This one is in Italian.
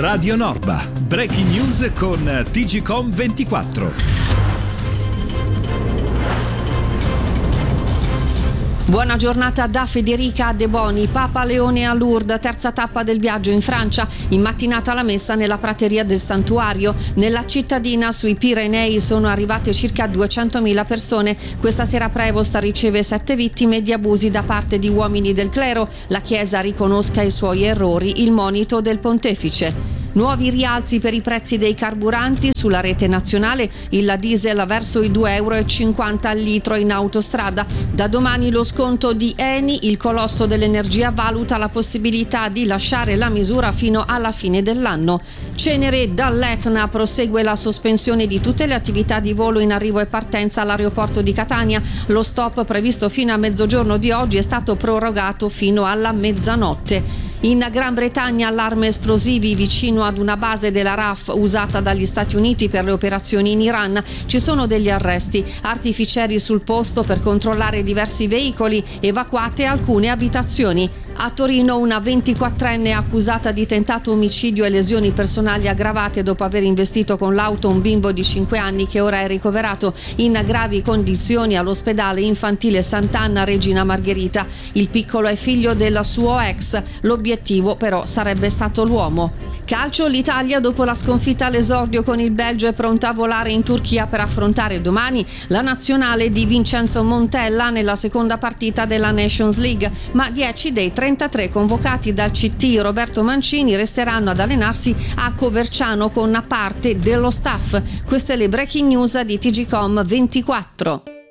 Radio Norba. Breaking news con TGcom 24. Buona giornata da Federica De Boni. Papa Leone a Lourdes, terza tappa del viaggio in Francia. In mattinata la messa nella prateria del santuario. Nella cittadina sui Pirenei sono arrivate circa 200.000 persone. Questa sera Prevost riceve 7 vittime di abusi da parte di uomini del clero. La Chiesa riconosca i suoi errori, il monito del pontefice. Nuovi rialzi per i prezzi dei carburanti sulla rete nazionale, il diesel verso i 2,50 € al litro in autostrada. Da domani lo sconto di Eni, il colosso dell'energia valuta la possibilità di lasciare la misura fino alla fine dell'anno. Cenere dall'Etna, prosegue la sospensione di tutte le attività di volo in arrivo e partenza all'aeroporto di Catania. Lo stop previsto fino a mezzogiorno di oggi è stato prorogato fino alla mezzanotte. In Gran Bretagna allarme esplosivi vicino ad una base della RAF usata dagli Stati Uniti per le operazioni in Iran. Ci sono degli arresti, artificieri sul posto per controllare diversi veicoli, evacuate alcune abitazioni. A Torino una 24enne accusata di tentato omicidio e lesioni personali aggravate dopo aver investito con l'auto un bimbo di 5 anni che ora è ricoverato in gravi condizioni all'ospedale infantile Sant'Anna Regina Margherita. Il piccolo è figlio del suo ex, l'obiettivo però sarebbe stato l'uomo. Calcio, l'Italia dopo la sconfitta all'esordio con il Belgio è pronta a volare in Turchia per affrontare domani la nazionale di Vincenzo Montella nella seconda partita della Nations League, ma 10 dei 33 convocati dal CT Roberto Mancini resteranno ad allenarsi a Coverciano con parte dello staff. Queste le breaking news di TGcom 24.